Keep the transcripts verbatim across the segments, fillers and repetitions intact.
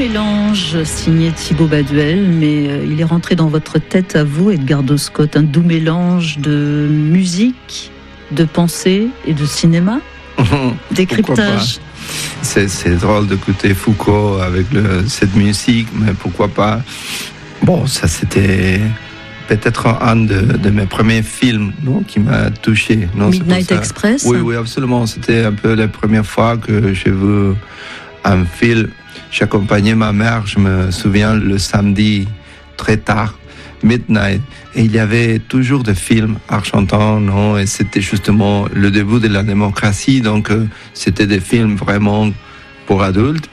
mélange signé Thibaut Baduel, mais euh, il est rentré dans votre tête à vous, Edgardo Scott, un doux mélange de musique, de pensée et de cinéma. Décryptage. C'est, c'est drôle d'écouter Foucault avec le, cette musique, mais pourquoi pas. Bon, ça c'était peut-être un de, de mes premiers films, non, qui m'a touché. Non, Midnight Express. Oui, oui, absolument. C'était un peu la première fois que j'ai vu un film. J'accompagnais ma mère, je me souviens, le samedi, très tard, midnight. Et il y avait toujours des films argentins, non? Et c'était justement le début de la démocratie. Donc, euh, c'était des films vraiment pour adultes.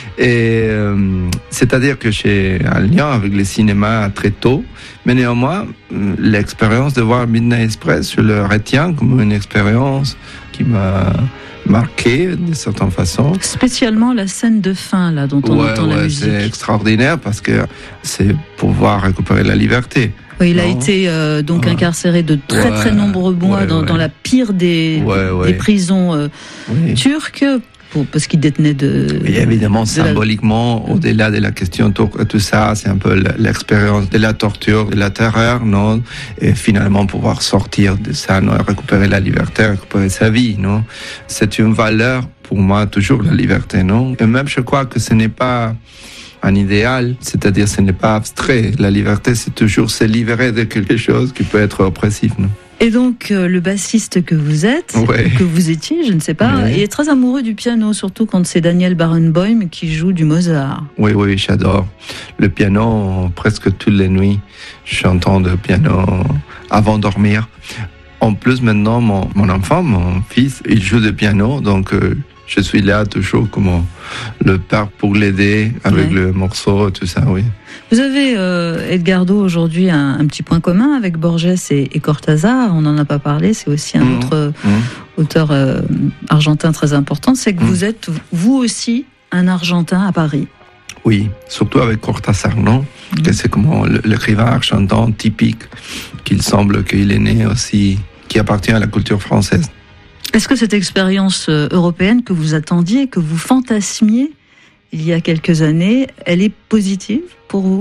Et euh, c'est-à-dire que j'ai un lien avec le cinéma très tôt, mais néanmoins, l'expérience de voir Midnight Express, je le retiens comme une expérience qui m'a marqué de certaine façon. Spécialement la scène de fin, là, dont on ouais, entend ouais, la musique. C'est extraordinaire parce que c'est pouvoir récupérer la liberté. Oui, il a été euh, donc ouais. incarcéré de très ouais, très nombreux mois ouais, dans, ouais. dans la pire des, ouais, ouais. des prisons euh, oui. turques. Pour, parce qu'il détenait de... Et évidemment, de symboliquement, la... au-delà de la question de tout ça, c'est un peu l'expérience de la torture, de la terreur, non? Et finalement, pouvoir sortir de ça, non? Récupérer la liberté, récupérer sa vie, non? C'est une valeur, pour moi, toujours la liberté, non? Et même, je crois que ce n'est pas un idéal, c'est-à-dire ce n'est pas abstrait. La liberté, c'est toujours se libérer de quelque chose qui peut être oppressif, non? Et donc, euh, le bassiste que vous êtes, ouais. que vous étiez, je ne sais pas, ouais. est très amoureux du piano, surtout quand c'est Daniel Barenboim qui joue du Mozart. Oui, oui, j'adore. Le piano, presque toutes les nuits, j'entends le piano avant de dormir. En plus, maintenant, mon, mon enfant, mon fils, il joue du piano, donc euh, je suis là toujours comme le père pour l'aider avec ouais. le morceau, tout ça, oui. Vous avez, euh, Edgardo, aujourd'hui un, un petit point commun avec Borges et, et Cortázar. On n'en a pas parlé, c'est aussi un mmh, autre mmh. auteur euh, argentin très important. C'est que mmh. vous êtes, vous aussi, un Argentin à Paris. Oui, surtout avec Cortázar, non mmh. que c'est comme l'écrivain argentin typique, qu'il semble qu'il est né aussi, qui appartient à la culture française. Est-ce que cette expérience européenne que vous attendiez, que vous fantasmiez il y a quelques années, elle est positive pour vous ?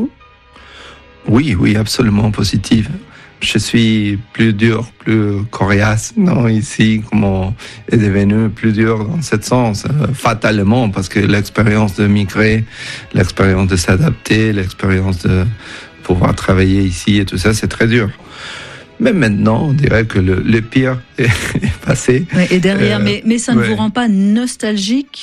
Oui, oui, absolument positive. Je suis plus dur, plus coriace, non, ici, comment est devenu plus dur dans ce sens, euh, fatalement, parce que l'expérience de migrer, l'expérience de s'adapter, l'expérience de pouvoir travailler ici et tout ça, c'est très dur. Mais maintenant, on dirait que le, le pire est, est passé. Oui, et derrière, euh, mais, mais ça ne ouais. vous rend pas nostalgique ?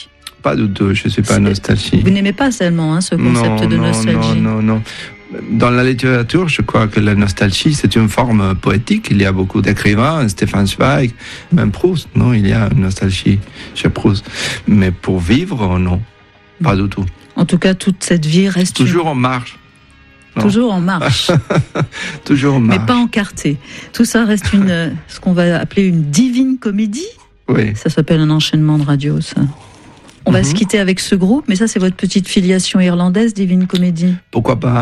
Pas du tout, je ne suis pas nostalgique. Vous n'aimez pas seulement hein, ce concept non, de non, nostalgie. Non, non, non. Dans la littérature, je crois que la nostalgie, c'est une forme poétique. Il y a beaucoup d'écrivains, Stefan Zweig, même Proust. Non, il y a une nostalgie chez Proust. Mais pour vivre, non, pas du tout. En tout cas, toute cette vie reste... Toujours une... en marche. Non. Toujours en marche. Toujours en marche. Mais pas encarté. Tout ça reste une, ce qu'on va appeler une divine comédie. Oui. Ça s'appelle un enchaînement de radio, ça. On va mm-hmm. se quitter avec ce groupe, mais ça, c'est votre petite filiation irlandaise, Divine Comedy. Pourquoi pas ?